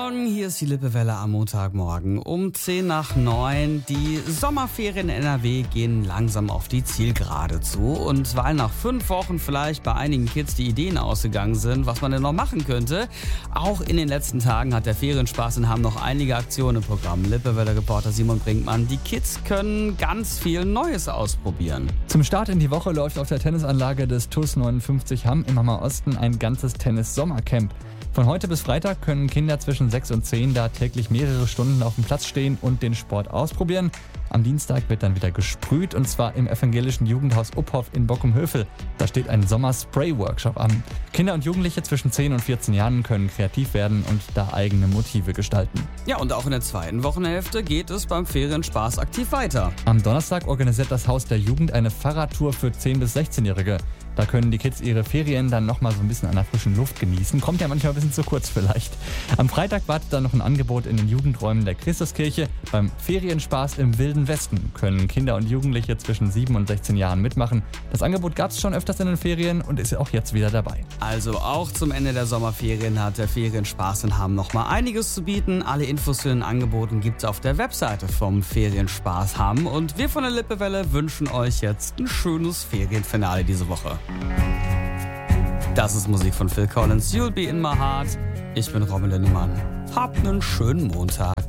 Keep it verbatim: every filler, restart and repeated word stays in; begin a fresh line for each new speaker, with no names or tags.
Morgen, hier ist die Lippewelle am Montagmorgen um zehn nach neun. Die Sommerferien in N R W gehen langsam auf die Zielgerade zu. Und weil nach fünf Wochen vielleicht bei einigen Kids die Ideen ausgegangen sind, was man denn noch machen könnte, auch in den letzten Tagen hat der Ferienspaß in Hamm noch einige Aktionen im Programm. Lippewelle-Reporter Simon Brinkmann, die Kids können ganz viel Neues ausprobieren.
Zum Start in die Woche läuft auf der Tennisanlage des T U S neunundfünfzig Hamm im Hammer Osten ein ganzes Tennis-Sommercamp. Von heute bis Freitag können Kinder zwischen sechs und zehn da täglich mehrere Stunden auf dem Platz stehen und den Sport ausprobieren. Am Dienstag wird dann wieder gesprüht, und zwar im evangelischen Jugendhaus Uphoff in Bockum-Hövel. Da steht ein Sommer-Spray-Workshop an. Kinder und Jugendliche zwischen zehn und vierzehn Jahren können kreativ werden und da eigene Motive gestalten.
Ja, und auch in der zweiten Wochenhälfte geht es beim Ferienspaß aktiv weiter.
Am Donnerstag organisiert das Haus der Jugend eine Fahrradtour für zehn- bis sechzehnjährige. Da können die Kids ihre Ferien dann nochmal so ein bisschen an der frischen Luft genießen. Kommt ja manchmal ein bisschen zu kurz vielleicht. Am Freitag wartet dann noch ein Angebot in den Jugendräumen der Christuskirche. Beim Ferienspaß im Wilden Westen können Kinder und Jugendliche zwischen sieben und sechzehn Jahren mitmachen. Das Angebot gab es schon öfters in den Ferien und ist auch jetzt wieder dabei.
Also auch zum Ende der Sommerferien hat der Ferienspaß in Hamm nochmal einiges zu bieten. Alle Infos zu den Angeboten gibt es auf der Webseite vom Ferienspaß Hamm. Und wir von der Lippewelle wünschen euch jetzt ein schönes Ferienfinale diese Woche. Das ist Musik von Phil Collins, You'll Be In My Heart. Ich bin Robin Lindemann. Habt einen schönen Montag.